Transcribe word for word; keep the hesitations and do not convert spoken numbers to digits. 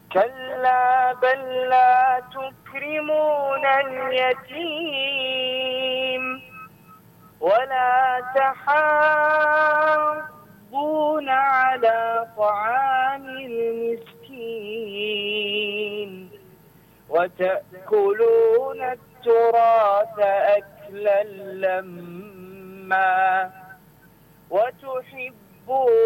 كلا بل لا تكرمون اليتيم ولا تحاضون على طعام المسكين وتأكلون التراث أكلا لما وتحبون